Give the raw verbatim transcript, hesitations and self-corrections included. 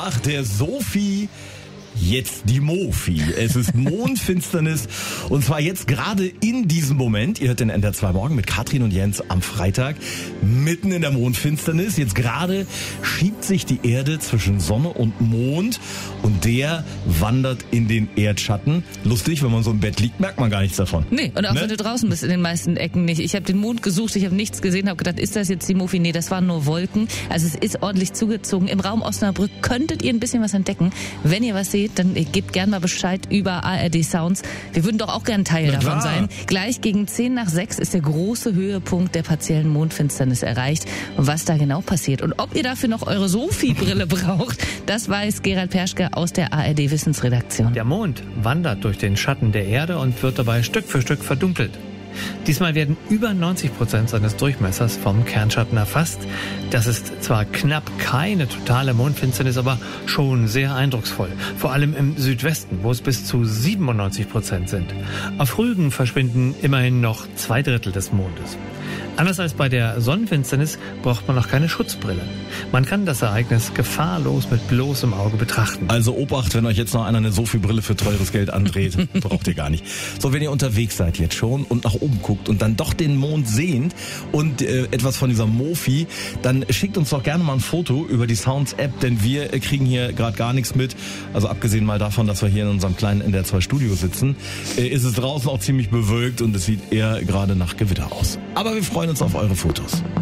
nach der Sophie jetzt die Mofi. Es ist Mondfinsternis und zwar jetzt gerade in diesem Moment. Ihr hört den N D R zwei Morgen mit Katrin und Jens am Freitag mitten in der Mondfinsternis. Jetzt gerade schiebt sich die Erde zwischen Sonne und Mond und der wandert in den Erdschatten. Lustig, wenn man so im Bett liegt, merkt man gar nichts davon. Nee, und auch Ne? wenn du draußen bist, in den meisten Ecken nicht. Ich habe den Mond gesucht, ich habe nichts gesehen, habe gedacht, ist das jetzt die Mofi? Nee, das waren nur Wolken. Also es ist ordentlich zugezogen. Im Raum Osnabrück könntet ihr ein bisschen was entdecken. Wenn ihr was seht, dann gebt gerne mal Bescheid über A R D Sounds. Wir würden doch auch gerne Teil Na davon klar. sein. Gleich gegen zehn nach sechs ist der große Höhepunkt der partiellen Mondfinsternis erreicht. Und was da genau passiert und ob ihr dafür noch eure Sophie-Brille braucht, das weiß Gerald Perschke aus der A R D Wissensredaktion. Der Mond wandert durch den Schatten der Erde und wird dabei Stück für Stück verdunkelt. Diesmal werden über neunzig Prozent seines Durchmessers vom Kernschatten erfasst. Das ist zwar knapp keine totale Mondfinsternis, aber schon sehr eindrucksvoll. Vor allem im Südwesten, wo es bis zu siebenundneunzig Prozent sind. Auf Rügen verschwinden immerhin noch zwei Drittel des Mondes. Anders als bei der Sonnenfinsternis braucht man noch keine Schutzbrille. Man kann das Ereignis gefahrlos mit bloßem Auge betrachten. Also Obacht, wenn euch jetzt noch einer eine Sophie-Brille für teures Geld andreht, braucht ihr gar nicht. So, wenn ihr unterwegs seid jetzt schon und nach oben guckt und dann doch den Mond sehnt und äh, etwas von dieser Mofi, dann schickt uns doch gerne mal ein Foto über die Sounds-App, denn wir äh, kriegen hier gerade gar nichts mit. Also abgesehen mal davon, dass wir hier in unserem kleinen N D R zwei Studio sitzen, äh, ist es draußen auch ziemlich bewölkt und es sieht eher gerade nach Gewitter aus. Aber wir freuen uns auf eure Fotos.